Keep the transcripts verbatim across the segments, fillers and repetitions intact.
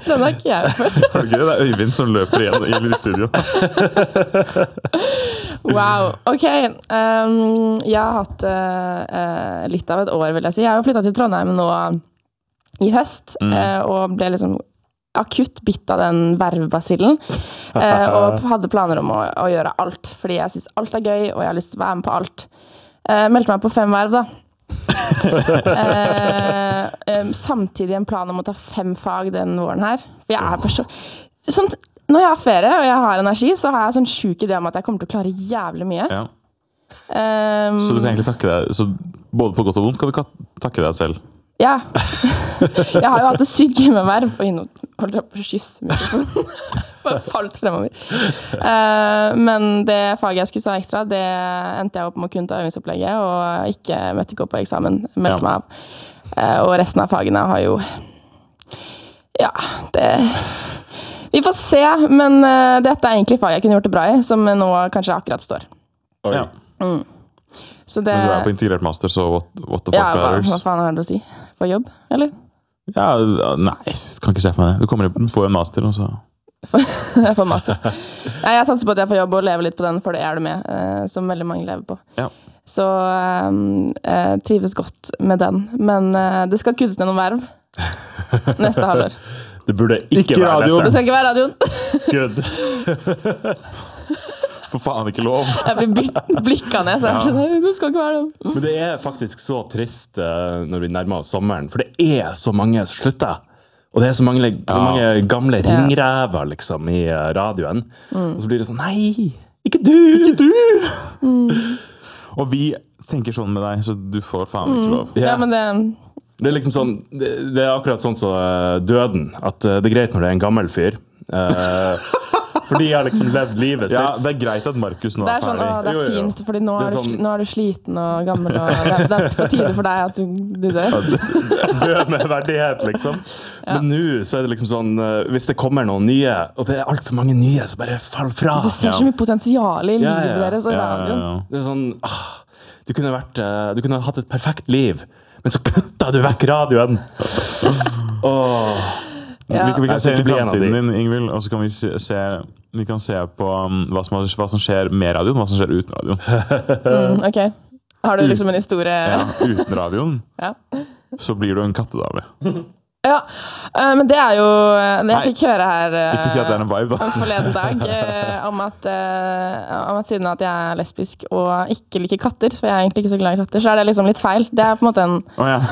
Den har ikke jeg før. Okay, det er Øyvind som løper igjen inn i studio. Wow, ok. Um, jeg har hatt uh, litt av et år, vil jeg si. Jeg har jo flyttet til Trondheim nå i høst, mm. uh, og ble liksom akutt bitt av den vervbasillen, uh, og hadde planer om å, å gjøre alt, fordi jeg synes alt er gøy, og jeg har lyst til å være med på alt. Uh, meldte meg på fem verv, da. uh, um, samtidig en plan om å ta fem fag den våren her. For jeg er person... Sånn, når jeg har ferie, og jeg har energi, så har jeg sånn sjuk idé om at jeg kommer til å klare jævlig mye. Ja. Um, så du kan egentlig takke deg, så både på godt og vondt kan du takke deg selv? Ja. Jeg har jo hatt det sykt gøy med verv, og nå holdt jeg på å kysse mikrofonen. Bare falt fremover. Uh, men det faget jeg skulle ta ekstra, det endte jeg opp med å kunne ta øvingsopplegget, og ikke møtte ikke opp på eksamen, meldte meg av. Uh, og resten av fagene har jo... Ja, det... Vi får se, men uh, dette er egentlig fag jeg kunne gjort det bra i, som nå kanskje akkurat står. Ja. Mm. Så det... Men du er på integrert master, så what, what the fuck ja, hva, matters? Hva faen har du å si? For jobb, eller? Ja, nei, kan ikke se for meg det. Du kommer inn, får en master, og så... Jeg får master. Ja, jeg satser på at jeg får jobb og leve litt på den, for det er det med, uh, som veldig mange lever på. Ja. Så um, jeg trives godt med den, men uh, det skal kuttes ned noen verv neste halvår. Det burde ikke, ikke være radioen. Det skal ikke være radioen. Good. For faen ikke lov. Jeg blir blik- blikket ned, så jeg skjønner, det skal ikke være det. Men det er faktisk så trist uh, når vi nærmer oss sommeren, for det er så mange som slutter. Og det er så mange, ja. mange gamle ringrever liksom, i uh, radioen. Mm. Og så blir det sånn, nei, ikke du! Ikke du! Mm. Og vi tenker sånn med deg, så du får faen ikke lov. Mm. Ja, men det... Det er liksom sånn, det, det er akkurat sånn som uh, døden, at uh, det er greit når det er en gammel fyr. Uh, fordi jeg har liksom levd livet sitt. Ja, det er greit at Markus nå det er, er sånn, ferdig. Å, det er jo, jo. fint, fordi nå er, er, sånn... du, nå er du sliten og gammel, og det er, det er på tide for deg at du, du dør. Død med verdighet, liksom. Ja. Men nå så er det liksom sånn, uh, hvis det kommer noen nye, og det er alt for mange nye, så bare fall fra. Du ser så mye potensial i livet ja, ja. deres og ja, radioen. ja, ja. Det er sånn, ah, du kunne vært, uh, du kunne hatt et perfekt liv, men så kutta du vekk radioen. Åh. Ja. Vi, vi kan se inn i bli en av de. fremtiden din, Ingvild, og så kan vi se, se, vi kan se på um, hva, som, hva som skjer med radioen, hva som skjer uten radioen. Mm, ok. Har du liksom en historie? Ja, uten radioen, Ja. så blir du en kattedame. Ja, uh, men det er jo det jeg fikk høre her uh, Ikke si at det er en vibe, da. forleden dag, uh, om, at, uh, om at siden at jeg er lesbisk og ikke liker katter, for jeg er egentlig ikke så glad i katter, så er det liksom litt feil. Det er på en måte en... Å ja.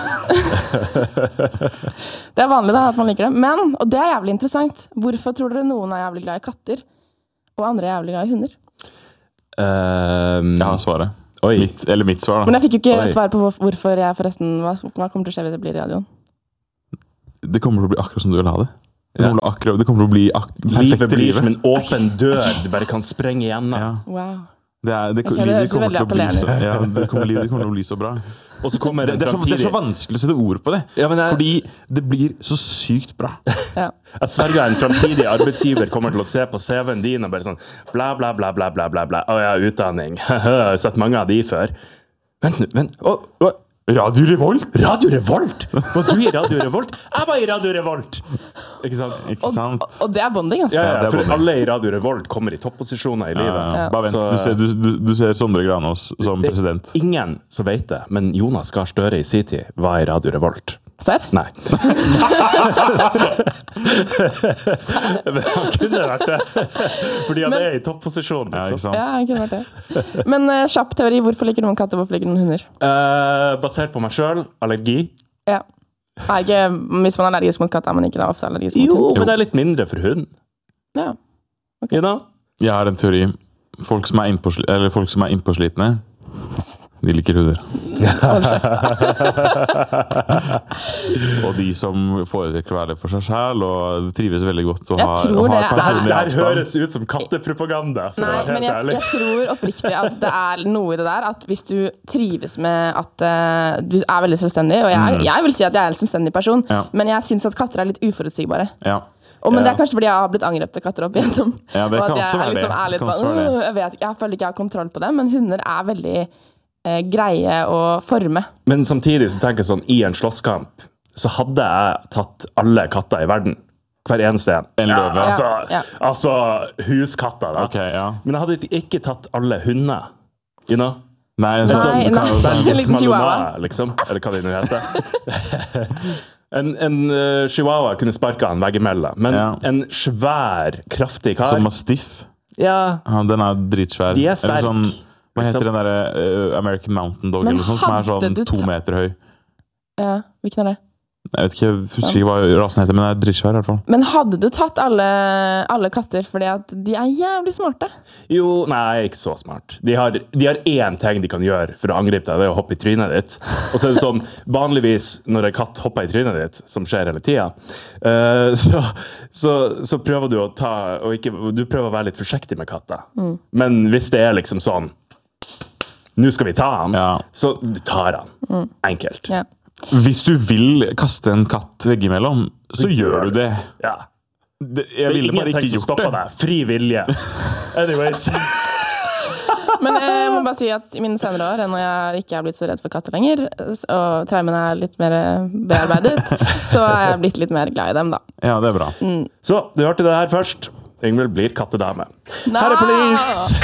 Det er vanlig da, at man liker det. Men, og det er jævlig interessant, hvorfor tror dere noen er jævlig glad i katter, og andre er jævlig glad i hunder? Um, Jeg har svaret. Oi. Mitt, eller mitt svar, da. Men jeg fikk jo ikke Oi. svar på hvor- hvorfor jeg forresten, hva, hva kommer til å skje hvis det blir i radioen? Det kommer til å bli akkurat som du vil ha det. Det Ja. kommer, til å akkurat, det kommer til å bli ak perfekt Livet blir livet. som en åpen dør, du bare kan sprenge igjennom. Ja. Wow. Det, er, det, Ok, det livet høres jo kommer veldig til å bli så, appellerende. ja, det, kommer, livet kommer til å bli så bra. Og så kommer Det, en det, er så, det er fremtidig... så vanskelig å sette ord på det, Ja, men jeg- fordi det blir så sykt bra. Ja. Jeg sverger en fremtidig arbeidsgiver kommer til å se på C V-en din og bare sånn bla, bla, bla, bla, bla, bla, bla. Å ja, utdanning. Jeg har sett mange av de før. Vent nå, vent. Å, å. Radio Revolt! Radio Revolt! Var du i Radio Revolt? Jeg var i Radio Revolt! Ikke sant? Ikke Og, sant? og, og det er bonding, altså. Ja, Ja, ja, det er for bonding. alle i Radio Revolt kommer i topposisjoner i Ja, livet. ja. Ja. Bare vent, Så- du ser, du, du, du ser Sondre Granås som Det er president. ingen som vet det, men Jonas Gahr Støre i sin tid var i Radio Revolt. Serr? Nei. Men han kunne vært det. Fordi han Men- er i topposisjon. Ja, ikke Liksom. sant? Ja, det kunne vært det. Men uh, kjapp teori, hvorfor liker noen katter, hvorfor liker noen hunder? Eh, basert på meg selv, allergi. Ja. Nei, ikke, hvis man er allergisk mot katt, er man ikke da ofte allergisk mot Jo, hund. men det er litt mindre for hund. Ja. You know? Jeg har en teori. Folk som er innpåsli- eller folk som er innpåslitne, de liker hunder. Hold kjeft. Og de som foretrekker å være det for seg selv og trives veldig godt og Jeg har, tror og har det er- Det her, personlig det her avstand. høres ut som kattepropaganda, for å Nei, være men helt jeg, ærlig. jeg tror oppriktig at det er noe i det der, at hvis du trives med at uh, du er veldig selvstendig, og jeg, jeg vil si at jeg er en selvstendig person, Ja. men jeg synes at katter er litt uforutsigbare. Ja. Og, men Ja. det er kanskje fordi jeg har blitt angrepet av katter opp igjennom. Ja, det og kan at jeg også være er liksom, det. er litt Kan også sånn, være det. «Åh, jeg, vet ikke, jeg føler ikke jeg har kontroll på det, men hunder er veldig eh, greie å forme. Men samtidig så tenker jeg sånn, i en slåsskamp, så hadde jeg tatt alle katter i verden. Hver eneste en. En løve. Ja, altså, Ja, ja. altså huskatter, da. Ok, ja. Men jeg hadde ikke tatt alle hunder. You know? Nei, Nei, sånn, nei. kan jo- En Belgisk liten chihuahua. Malinois, liksom. Eller hva det nå heter. En, en uh, chihuahua kunne sparka en veggimellom, men Ja. en svær, kraftig kar Som mastiff. Ja, Ja, den er dritsvær. De er Eller sterk, sånn, hva liksom. heter den der uh, American Mountain Dog, Men eller sånn, som er hadde du sånn to ta- meter høy. Ja, hvilken er det? Jeg vet ikke, jeg husker ikke hva rasen heter, men den er dritsvær i hvert fall. Men hadde du tatt alle, alle katter fordi at de er jævlig smarte? jo, nei, ikke så smart. De har, de har én ting de kan gjøre for å angripe deg, det er å hoppe i trynet ditt. Og så er det sånn, vanligvis når en katt hopper i trynet ditt, som skjer hele tida, uh, så, så, så prøver du å ta, og ikke, du prøver å være litt forsiktig med katter. Mm. Men hvis det er liksom sånn, nå skal vi ta han, Ja. så du tar han. Enkelt. Ja. Hvis du vil kaste en katt veggimellom, så gjør du det. Ja. det Det jeg er ville bare ingenting ikke som gjort stopper det. deg. Fri vilje. Anyways. Men jeg må bare si at i mine senere år, når jeg ikke er blitt så redd for katter lenger, og traumen er litt mer bearbeidet, så er jeg blitt litt mer glad i dem, da. Ja, det er bra. Så, du hørte det her først. Ingvild blir kattedame. Nå! Her er police!